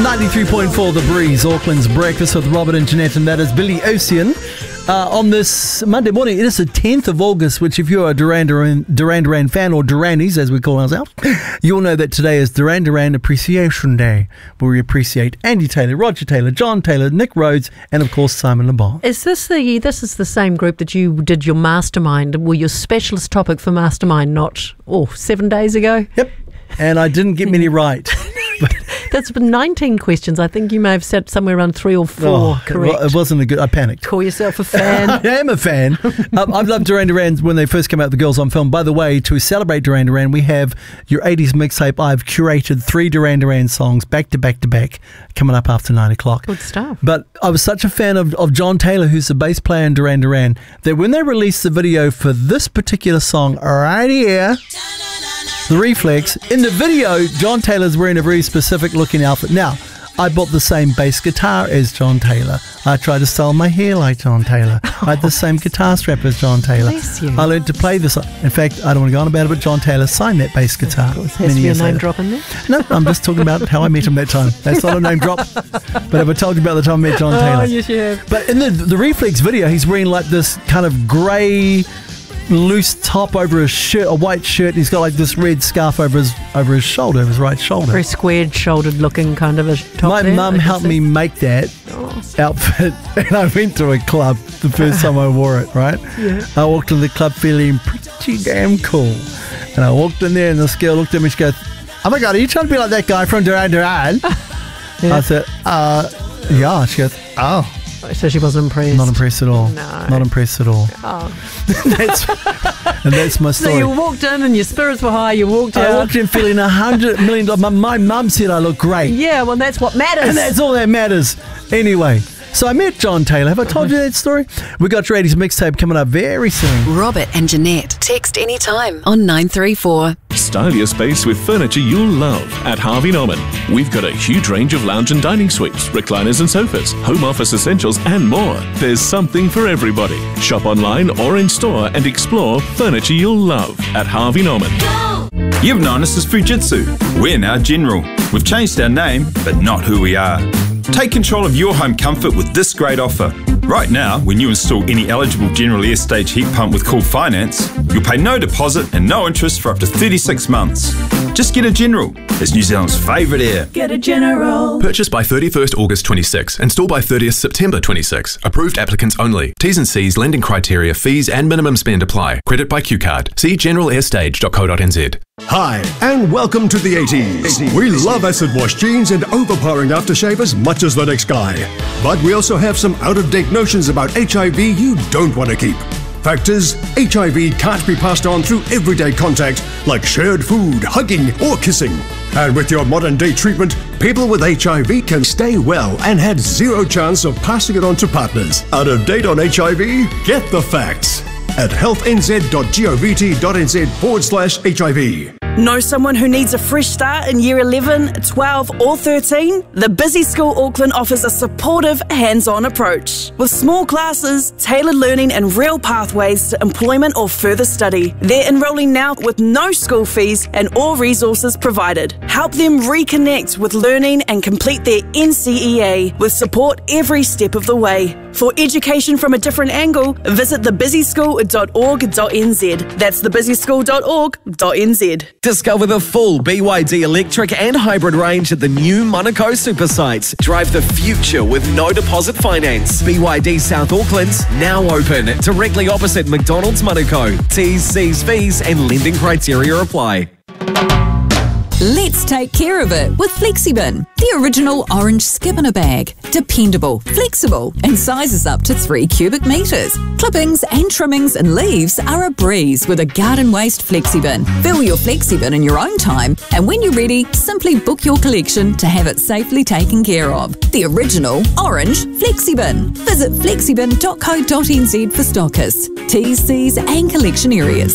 93.4 The Breeze, Auckland's Breakfast with Robert and Jeanette, and that is Billy Ocean. On this Monday morning, it is the 10th of August, which if you're a Duran Duran fan, or Duranis as we call ourselves, you'll know that today is Duran Duran Appreciation Day, where we appreciate Andy Taylor, Roger Taylor, John Taylor, Nick Rhodes, and of course Simon Le Bon. Is this the same group that you did your mastermind, well, your specialist topic for mastermind, 7 days ago? Yep, and I didn't get many right. That's been 19 questions. I think you may have said somewhere around 3 or 4 correct. It wasn't a good. I panicked. Call yourself a fan. I am a fan. I've loved Duran Duran when they first came out, the Girls on Film. By the way, to celebrate Duran Duran, we have your 80s mixtape. I've curated 3 Duran Duran songs back to back to back, coming up after 9 o'clock. Good stuff. But I was such a fan of John Taylor, who's the bass player in Duran Duran, that when they released the video for this particular song right here, The Reflex, in the video, John Taylor's wearing a very specific looking outfit. Now, I bought the same bass guitar as John Taylor. I tried to style my hair like John Taylor. I had the same guitar strap as John Taylor. Bless you. I learned to play this. In fact, I don't want to go on about it, but John Taylor signed that bass guitar. Has to be a name drop in there? No, I'm just talking about how I met him that time. That's not a name drop. But have I told you about the time I met John Taylor? Oh, yes, you have. But in the Reflex video, he's wearing like this kind of grey, loose top over his shirt, a white shirt. He's got like this red scarf over his shoulder, his right shoulder. Very squared shouldered looking kind of a top. My mum helped me make that outfit, and I went to a club the first time I wore it, right? Yeah. I walked in the club feeling pretty damn cool. And I walked in there and this girl looked at me, she goes, "Oh my God, are you trying to be like that guy from Duran Duran?" Yeah. I said, yeah. She goes, "Oh." So she wasn't impressed? Not impressed at all. No. Not impressed at all. Oh. And that's my story. So you walked in and your spirits were high, you walked out. I walked in feeling $100 million. My mum said I look great. Yeah, well, that's what matters. And that's all that matters. Anyway, so I met John Taylor. Have I told you that story? We got your 80s mixtape coming up very soon. Robert and Jeanette. Text anytime on 934. Style your space with furniture you'll love at Harvey Norman. We've got a huge range of lounge and dining suites, recliners and sofas, home office essentials and more. There's something for everybody. Shop online or in store and explore furniture you'll love at Harvey Norman. You've known us as Fujitsu. We're now General. We've changed our name, but not who we are. Take control of your home comfort with this great offer. Right now, when you install any eligible General Air Stage heat pump with Cool Finance, you'll pay no deposit and no interest for up to 36 months. Just get a General. It's New Zealand's favourite air. Get a General. Purchased by 31st August 26. Installed by 30th September 26. Approved applicants only. T's and C's, lending criteria, fees and minimum spend apply. Credit by QCard. See generalairstage.co.nz. Hi, and welcome to the 80s. We love acid wash jeans and overpowering aftershave as much as the next guy. But we also have some out-of-date notions about HIV you don't want to keep. Fact is, HIV can't be passed on through everyday contact like shared food, hugging or kissing. And with your modern-day treatment, people with HIV can stay well and had zero chance of passing it on to partners. Out of date on HIV? Get the facts at healthnz.govt.nz/HIV. Know someone who needs a fresh start in year 11, 12 or 13? The Busy School Auckland offers a supportive, hands-on approach. With small classes, tailored learning and real pathways to employment or further study. They're enrolling now with no school fees and all resources provided. Help them reconnect with learning and complete their NCEA with support every step of the way. For education from a different angle, visit thebusyschool.org.nz. That's thebusyschool.org.nz. Discover the full BYD electric and hybrid range at the new Monaco super sites. Drive the future with no deposit finance. BYD South Auckland's now open, directly opposite McDonald's Monaco. T's, C's, fees and lending criteria apply. Let's take care of it with FlexiBin, the original orange skip in a bag. Dependable, flexible, and sizes up to 3 cubic metres. Clippings and trimmings and leaves are a breeze with a garden waste FlexiBin. Fill your FlexiBin in your own time, and when you're ready, simply book your collection to have it safely taken care of. The original orange FlexiBin. Visit flexibin.co.nz for stockists, T's, C's and collection areas.